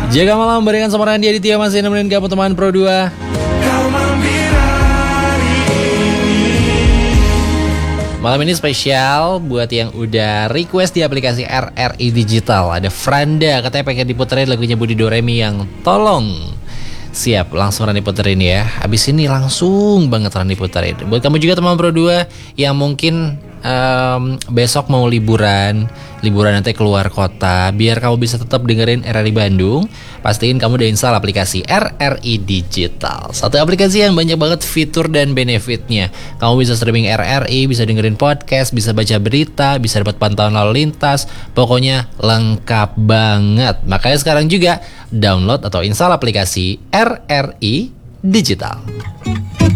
Jaga malam barengan sama Randy Aditya masih nemenin kamu teman Pro 2. Malam ini spesial buat yang udah request di aplikasi RRI Digital. Ada Franda katanya pengen diputerin lagunya Budi Doremi yang Tolong. Siap, langsung Randy puterin ya. Abis ini langsung banget Randy puterin. Buat kamu juga teman Pro 2 yang mungkin besok mau liburan nanti keluar kota, biar kamu bisa tetap dengerin RRI Bandung, pastiin kamu udah install aplikasi RRI Digital. Satu aplikasi yang banyak banget fitur dan benefitnya. Kamu bisa streaming RRI, bisa dengerin podcast, bisa baca berita, bisa dapat pantauan lalu lintas. Pokoknya lengkap banget. Makanya sekarang juga download atau install aplikasi RRI Digital.